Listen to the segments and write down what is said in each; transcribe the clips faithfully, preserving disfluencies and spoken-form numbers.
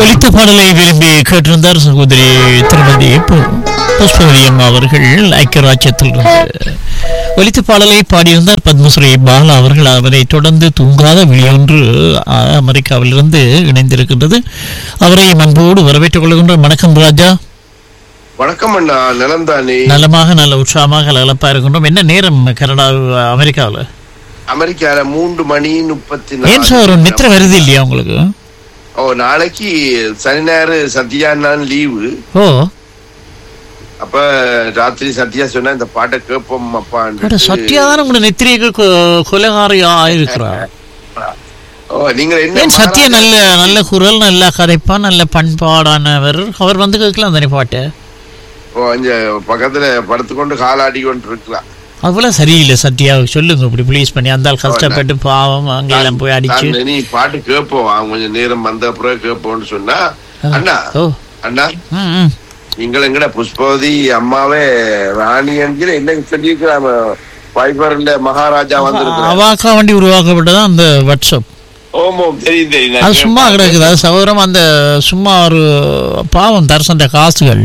ஒலித்த பாடலை விரும்பி கேட்டிருந்தார் சகோதரி திருமதி புஷ்பவதி அம்மா அவர்கள் ஐக்கியராஜ்யத்தில் இருந்து ஒலித்த பாடலை பாடியிருந்தார் பத்மஸ்ரீ பாலா அவர்கள். அவரை தொடர்ந்து தூங்காத விழியொன்று அமெரிக்காவிலிருந்து இணைந்திருக்கின்றது. அவரை அன்போடு வரவேற்றுக் கொள்கின்ற வணக்கம் ராஜா. வணக்கம் அண்ணா, நலம் தானே? நலமாக நல்ல உற்சாகமாக நலப்பா இருக்கின்றோம். என்ன நேரம் கனடா அமெரிக்காவில்? அமெரிக்கால மூன்று மணி முப்பத்தி ஏன் சார் ஒரு நித்திர வருது இல்லையா உங்களுக்கு? ஓ, நாளைக்கு சனி ஞாயிறு சத்யா லீவு. ஓ, அப்ப ராத்திரி சத்யா சொன்னா இந்த பாட்டை கேட்போம் அப்பா. சத்யா தான் உங்களோட நெத்திரிக்கு கொலைகாரியா ஆயிருக்கிறா. ஓ, நீங்க என்ன சத்யா நல்ல நல்ல குரல், நல்ல கதைப்பா, நல்ல பண்பாடானவர். அவர் வந்து கேட்கலாம் தானே பாட்டு. ஓ, அஞ்ச பக்கத்துல படுத்துக்கொண்டு காலாடி கொண்டு இருக்கலாம். அவ்வளவு சரியில்லை சத்யா, சொல்லுங்க இப்படி ப்ளீஸ் பண்ணி. அந்த கஷ்டப்பட்டு பாவம் அங்கெல்லாம் போய் அடிச்சு நீ பாட்டு கேட்போம் கொஞ்சம் நேரம் வந்த அப்புறம் கேட்போம்னு சொன்னா அண்ணா அண்ணா நீங்கள் எங்கட புஷ்பவதி அம்மாவே ராணி என்கிற என்ன சொல்லியிருக்கிறாம பைபர்ல மகாராஜா வந்து அவாக்கா வண்டி உருவாக்கப்பட்டதான் அந்த வாட்ஸ்அப். ஓமோம், தெரியும் தெரியும். அது சும்மா கிடக்குது. அது சகோதரம் அந்த சும்மா ஒரு பாவம் தரிசன காசுகள்.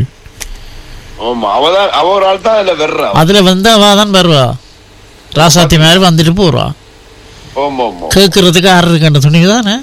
அதுல வந்து அவதான் வருவா, ராசாத்தி மாதிரி வந்துட்டு போறா. கேக்குறதுக்கு ஆறுதுக்கு துணிக்கு தானே.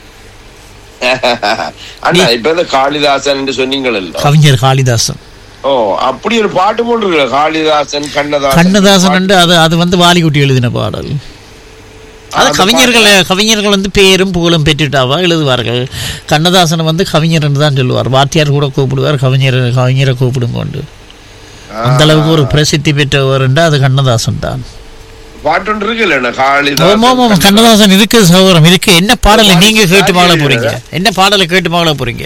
காளிதாசன் சொன்னீங்களா? கவிஞர் காளிதாசன். ஓ, அப்படி ஒரு பாட்டு போட்டு காளிதாசன் கண்ணதாசன் கண்ணதாசன். அது அது வந்து வாலிகுட்டி எழுதின பாடல். அது கவிஞர்கள் கவிஞர்கள் வந்து பேரும் புகழும் பெற்றுட்டாவா எழுதுவார்கள். கண்ணதாசனை வந்து கவிஞர் தான் சொல்லுவார். வாத்தியார் கூட கூப்பிடுவார் கவிஞர் கவிஞரை கூப்பிடும் கொண்டு. அந்த அளவுக்கு ஒரு பிரசித்தி பெற்றவர் அது கண்ணதாசன் தான். கண்ணதாசன் இருக்கு சகோதரம் இருக்கு. என்ன பாடலை நீங்க கேட்டு மகள போறீங்க? என்ன பாடலை கேட்டு மகள போறீங்க?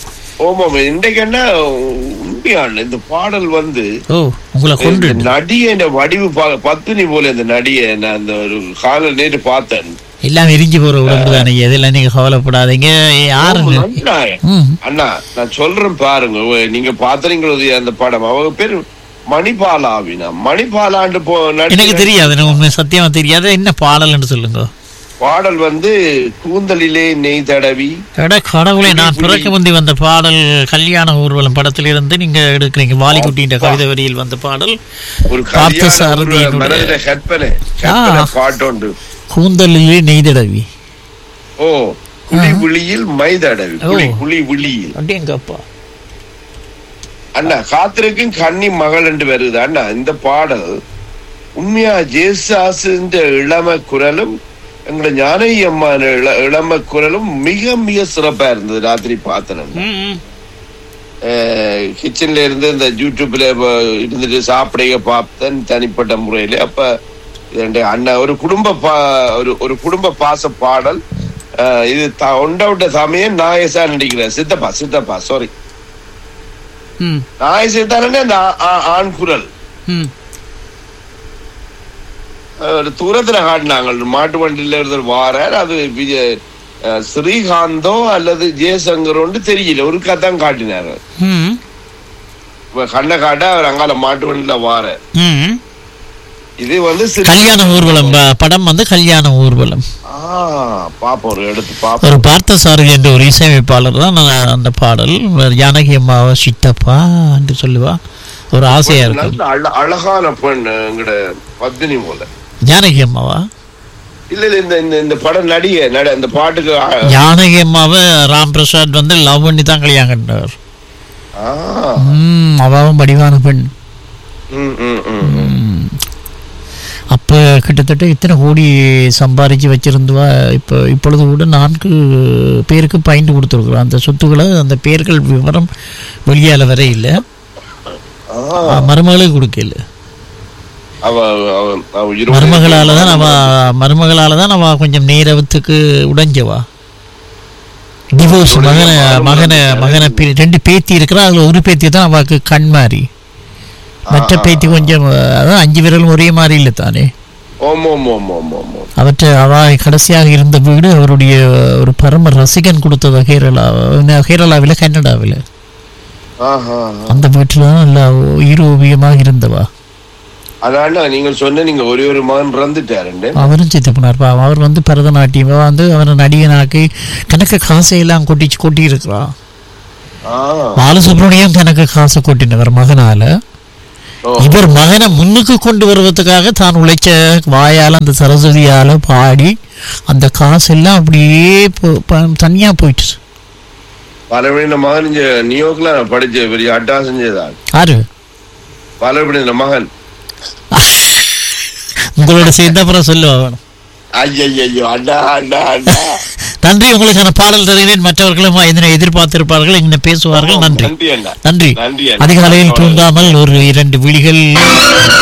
இந்த பாடல் வந்து உங்களை கொண்டு நடிகை வடிவு பத்துனி போல இந்த நடிகை அந்த ஒரு கால நேற்று பார்த்தேன். எல்லாம் எரிஞ்சு போற உடம்பு தானே, இதெல்லாம் நீங்க கவலைப்படாதீங்க. யாரு அண்ணா நான் சொல்றேன் பாருங்க, நீங்க பாத்துறீங்களோ அந்த படம். அவங்க பேரு மணிபாலாவினா மணிபாலாண்டு போ. எனக்கு தெரியாது, உண்மை சத்தியமா தெரியாது. என்ன பாடல்னு சொல்லுங்க. பாடல் வந்து கூந்தலிலே நெய் தடவி. கடவுளே, நான் பிறக்க முந்தி வந்த பாடல் கல்யாண ஊர்வலம் படத்தில் இருந்து நீங்க எடுக்கிறீங்க. வாலிகுட்டியின் கவிதை வரியில் வந்த பாடல். ஒரு பாட்டு கூந்தலிலே நெய் தடவி. ஓ, குழி விழியில் மை தடவி. குழி விழியில் அப்படியேங்கப்பா. அண்ணா காத்திருக்கும் கன்னி மகள் என்று வருது அண்ணா. இந்த பாடல் உண்மையா ஜேசாஸ் இளம குரலும் எங்களோட ஞானகி அம்மா இளம குரலும் மிக மிக சிறப்பா இருந்தது. ராத்திரி பார்த்தேன் கிச்சன்ல இருந்து இந்த யூடியூப்ல இருந்துட்டு சாப்பிட பார்த்தேன் தனிப்பட்ட முறையில. அப்ப அண்ணா ஒரு குடும்ப பா ஒரு ஒரு குடும்ப பாச பாடல் இது. ஒண்டவிட்ட சமயம் நாயசா நடிக்கிறேன். சித்தப்பா சித்தப்பா சாரி நாயசித்தானே அந்த ஆண் குரல் தூரத்துல காட்டினாங்க. மாட்டு வண்டியில இருந்து வாரார். அது விஜய் ஸ்ரீகாந்தோ அல்லது ஜெயசங்கரோ தெரியல, ஒரு கதான் காட்டினாரு. கண்ணை காட்ட அவர் அங்கால மாட்டு வண்டியில வார. இது வந்து கல்யாண ஊர்வலம் படம் வந்து கல்யாண ஊர்வலம். பாப்போம் ஒரு எடுத்து பாப்போம். ஒரு பார்த்தசாரதி என்ற ஒரு இசையமைப்பாளர் தான் அந்த பாடல். ஜானகி அம்மாவா சித்தப்பா என்று சொல்லுவா. ஒரு ஆசையா இருக்கு. அழகான பெண் எங்கட பத்தினி போல. ஜானகி அம்மாவா? இல்ல இல்ல, இந்த இந்த படம் நடிகை நட அந்த பாட்டுக்கு ஜானகி அம்மாவை ராம் பிரசாத் வந்து லவ் பண்ணி தான் கல்யாணம் கண்டார். அவாவும் படிவான பெண். அப்ப கிட்டத்தட்ட இத்தனை கோடி சம்பாதிச்சு வச்சிருந்துவா. இப்போ இப்பொழுது கூட நான்கு பேருக்கு பயந்து கொடுத்துருக்குறோம். அந்த சொத்துக்களை அந்த பேர்கள் விவரம் வெளியால வர இல்லை. மருமகளுக்கு கொடுக்கல. மருமகளாலதான் அவ மருமகளாலதான் அவ கொஞ்சம் நேரத்துக்கு உடைஞ்சவா. டிவோர்ஸ். மகனை மகனை மகனை ரெண்டு பேத்தி இருக்கிறா. அதுல ஒரு பேத்தி தான் அவக்கு கண் மாறி. மற்ற பேத்தி கொஞ்சம் அதான் அஞ்சு விரலும் ஒரே மாதிரி இல்லை தானே. அவற்றை அவ கடைசியாக இருந்த வீடு அவருடைய ஒரு பரம ரசிகன் கொடுத்ததா கேரளா கேரளாவில் கன்னடாவில். அந்த வீட்டுல தான் நல்ல ஈரோவியமாக இருந்தவா. அதாண்டா நீங்க சொன்ன நீங்க ஒரே ஒரு மகன் இறந்துட்டாருண்டு. அவரும் செத்து போனார் பாவம். அவர் வந்து பரதநாட்டியம் வந்து அவரை நடிகனாக்கி கணக்கு காசையெல்லாம் கொட்டிச்சு கொட்டி இருக்கிறான். பாலசுப்ரமணியம் கணக்கு காசை கொட்டினவர் மகனால. இவர் மகனை முன்னுக்கு கொண்டு வருவதற்காக தான் உழைச்ச வாயால அந்த சரஸ்வதியால பாடி அந்த காசு எல்லாம் அப்படியே தனியா போயிட்டு. பலபடின மகன் நியூயார்க்ல படிச்ச பெரிய அட்டா செஞ்சதான். யாரு? பலபடின மகன். உங்களோட சேர்ந்த அப்புறம் சொல்லுவாங்க. ஐயோ அண்ணா அண்ணா அண்ணா. நன்றி. உங்களுக்கான பாடல் தருகிறேன். மற்றவர்களும் இதனை எதிர்பார்த்திருப்பார்கள், இங்க பேசுவார்கள். நன்றி நன்றி. அதிகாலையில் தூங்காமல் ஒரு இரண்டு விழிகள்